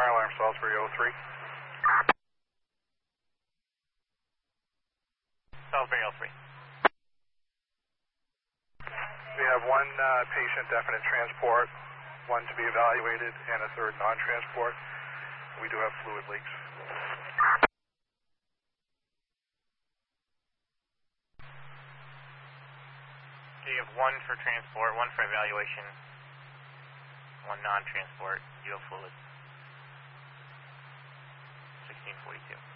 Fire alarm Salisbury 03. Salisbury 03. We have one patient definite transport, one to be evaluated, and a third non-transport. We do have fluid leaks. Okay, you have one for transport, one for evaluation, one non-transport. You have fluid. 1642.